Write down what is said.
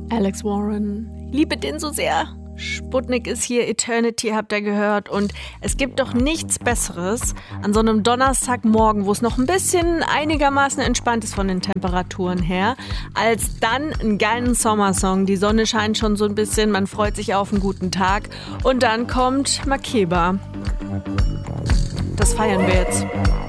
Alex Warren. Liebe den so sehr. Sputnik ist hier, Eternity habt ihr gehört und es gibt doch nichts Besseres an so einem Donnerstagmorgen, wo es noch ein bisschen einigermaßen entspannt ist von den Temperaturen her, als dann einen geilen Sommersong. Die Sonne scheint schon so ein bisschen, man freut sich auf einen guten Tag und dann kommt Makeba. Das feiern wir jetzt.